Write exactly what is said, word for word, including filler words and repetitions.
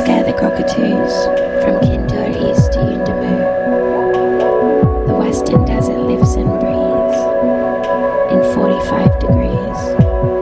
scare the cockatoos from Kindur east to Yuendamu. The western desert lives and breathes in forty-five degrees.